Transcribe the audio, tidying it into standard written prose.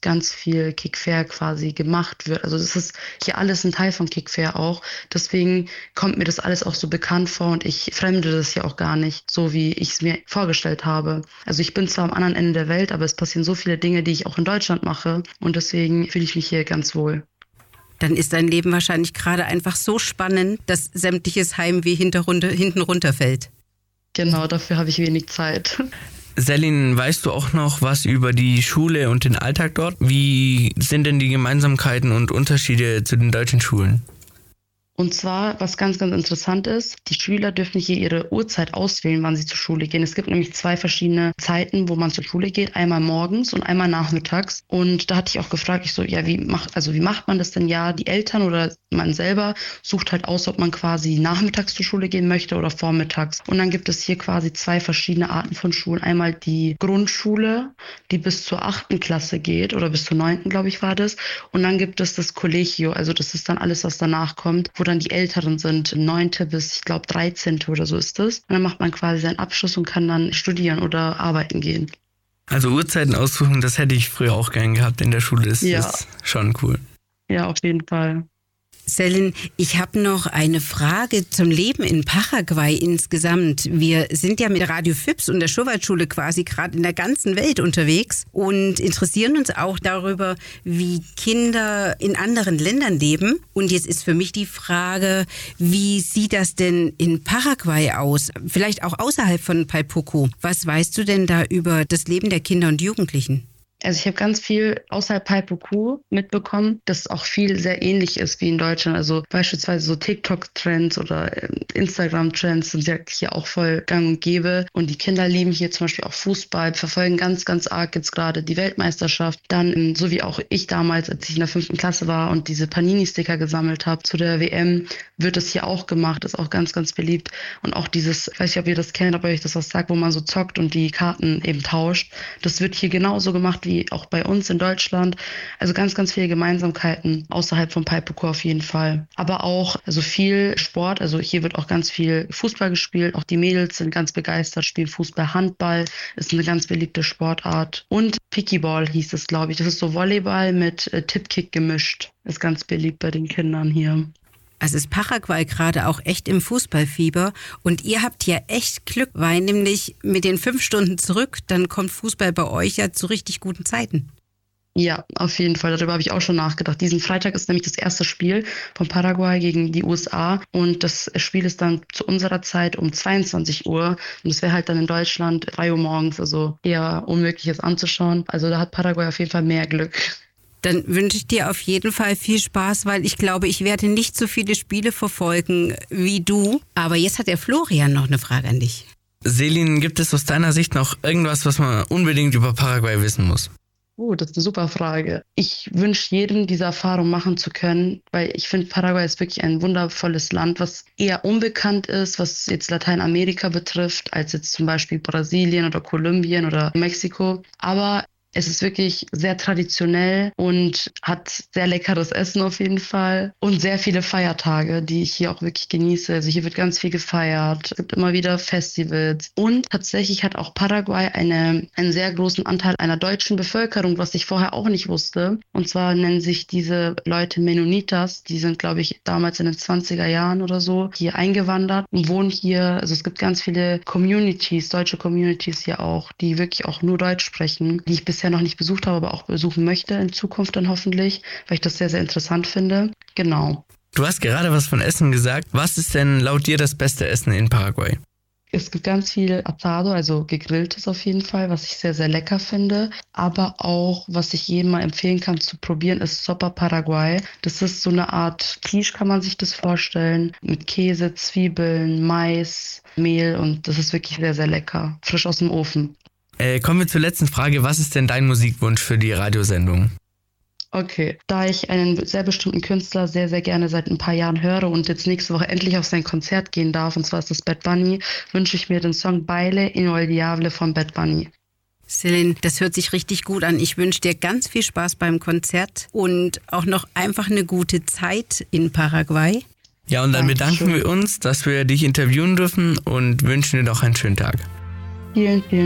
ganz viel Kickfair quasi gemacht wird. Also das ist hier alles ein Teil von Kickfair auch. Deswegen kommt mir das alles auch so bekannt vor und ich fremde das ja auch gar nicht, so wie ich es mir vorgestellt habe. Also ich bin zwar am anderen Ende der Welt, aber es passieren so viele Dinge, die ich auch in Deutschland mache und deswegen fühle ich mich hier ganz wohl. Dann ist dein Leben wahrscheinlich gerade einfach so spannend, dass sämtliches Heimweh hinten runterfällt. Genau, dafür habe ich wenig Zeit. Selin, weißt du auch noch was über die Schule und den Alltag dort? Wie sind denn die Gemeinsamkeiten und Unterschiede zu den deutschen Schulen? Und zwar, was ganz, ganz interessant ist, die Schüler dürfen hier ihre Uhrzeit auswählen, wann sie zur Schule gehen. Es gibt nämlich 2 verschiedene Zeiten, wo man zur Schule geht. Einmal morgens und einmal nachmittags. Und da hatte ich auch gefragt, ich so, ja, wie macht man das denn? Ja, die Eltern oder man selber sucht halt aus, ob man quasi nachmittags zur Schule gehen möchte oder vormittags. Und dann gibt es hier quasi 2 verschiedene Arten von Schulen. Einmal die Grundschule, die bis zur 8. Klasse geht oder bis zur 9., glaube ich, war das. Und dann gibt es das Collegio, also das ist dann alles, was danach kommt, wo dann die Älteren sind, 9. bis, ich glaube, 13. oder so ist das. Und dann macht man quasi seinen Abschluss und kann dann studieren oder arbeiten gehen. Also Uhrzeiten aussuchen, das hätte ich früher auch gern gehabt in der Schule. Das Ja. ist schon cool. Ja, auf jeden Fall. Selin, ich habe noch eine Frage zum Leben in Paraguay insgesamt. Wir sind ja mit Radio FIPS und der Schurwaldschule quasi gerade in der ganzen Welt unterwegs und interessieren uns auch darüber, wie Kinder in anderen Ländern leben. Und jetzt ist für mich die Frage, wie sieht das denn in Paraguay aus? Vielleicht auch außerhalb von Palpuku. Was weißt du denn da über das Leben der Kinder und Jugendlichen? Also ich habe ganz viel außerhalb Palpuku mitbekommen, dass auch viel sehr ähnlich ist wie in Deutschland. Also beispielsweise so TikTok-Trends oder Instagram-Trends sind ja hier auch voll gang und gäbe. Und die Kinder lieben hier zum Beispiel auch Fußball, verfolgen ganz, ganz arg jetzt gerade die Weltmeisterschaft. Dann, so wie auch ich damals, als ich in der 5. Klasse war und diese Panini-Sticker gesammelt habe zu der WM, wird es hier auch gemacht, ist auch ganz, ganz beliebt. Und auch dieses, ich weiß nicht, ob ihr das kennt, ob euch das was sagt, wo man so zockt und die Karten eben tauscht. Das wird hier genauso gemacht wie auch bei uns in Deutschland. Also ganz, ganz viele Gemeinsamkeiten außerhalb von Palpuku auf jeden Fall. Aber auch also viel Sport. Also hier wird auch ganz viel Fußball gespielt. Auch die Mädels sind ganz begeistert, spielen Fußball. Handball ist eine ganz beliebte Sportart. Und Pickleball hieß es, glaube ich. Das ist so Volleyball mit Tipkick gemischt. Ist ganz beliebt bei den Kindern hier. Also ist Paraguay gerade auch echt im Fußballfieber und ihr habt ja echt Glück, weil nämlich mit den 5 Stunden zurück, dann kommt Fußball bei euch ja zu richtig guten Zeiten. Ja, auf jeden Fall. Darüber habe ich auch schon nachgedacht. Diesen Freitag ist nämlich das erste Spiel von Paraguay gegen die USA und das Spiel ist dann zu unserer Zeit um 22 Uhr und das wäre halt dann in Deutschland 3 Uhr morgens, also eher unmöglich es anzuschauen. Also da hat Paraguay auf jeden Fall mehr Glück. Dann wünsche ich dir auf jeden Fall viel Spaß, weil ich glaube, ich werde nicht so viele Spiele verfolgen wie du. Aber jetzt hat der Florian noch eine Frage an dich. Selin, gibt es aus deiner Sicht noch irgendwas, was man unbedingt über Paraguay wissen muss? Das ist eine super Frage. Ich wünsche jedem, diese Erfahrung machen zu können, weil ich finde, Paraguay ist wirklich ein wundervolles Land, was eher unbekannt ist, was jetzt Lateinamerika betrifft, als jetzt zum Beispiel Brasilien oder Kolumbien oder Mexiko. Aber es ist wirklich sehr traditionell und hat sehr leckeres Essen auf jeden Fall und sehr viele Feiertage, die ich hier auch wirklich genieße. Also hier wird ganz viel gefeiert, es gibt immer wieder Festivals und tatsächlich hat auch Paraguay einen sehr großen Anteil einer deutschen Bevölkerung, was ich vorher auch nicht wusste. Und zwar nennen sich diese Leute Mennonitas, die sind, glaube ich, damals in den 20er Jahren oder so hier eingewandert und wohnen hier. Also es gibt ganz viele Communities, deutsche Communities hier auch, die wirklich auch nur Deutsch sprechen, die ich bisher noch nicht besucht habe, aber auch besuchen möchte in Zukunft dann hoffentlich, weil ich das sehr, sehr interessant finde. Genau. Du hast gerade was von Essen gesagt. Was ist denn laut dir das beste Essen in Paraguay? Es gibt ganz viel Asado, also gegrilltes auf jeden Fall, was ich sehr, sehr lecker finde. Aber auch, was ich jedem mal empfehlen kann zu probieren, ist Sopa Paraguay. Das ist so eine Art Quiche, kann man sich das vorstellen, mit Käse, Zwiebeln, Mais, Mehl und das ist wirklich sehr, sehr lecker. Frisch aus dem Ofen. Kommen wir zur letzten Frage. Was ist denn dein Musikwunsch für die Radiosendung? Okay, da ich einen sehr bestimmten Künstler sehr, sehr gerne seit ein paar Jahren höre und jetzt nächste Woche endlich auf sein Konzert gehen darf, und zwar ist das Bad Bunny, wünsche ich mir den Song Baile Inolvidable von Bad Bunny. Selin, das hört sich richtig gut an. Ich wünsche dir ganz viel Spaß beim Konzert und auch noch einfach eine gute Zeit in Paraguay. Ja, und dann bedanken wir uns, dass wir dich interviewen dürfen und wünschen dir noch einen schönen Tag. Vielen, vielen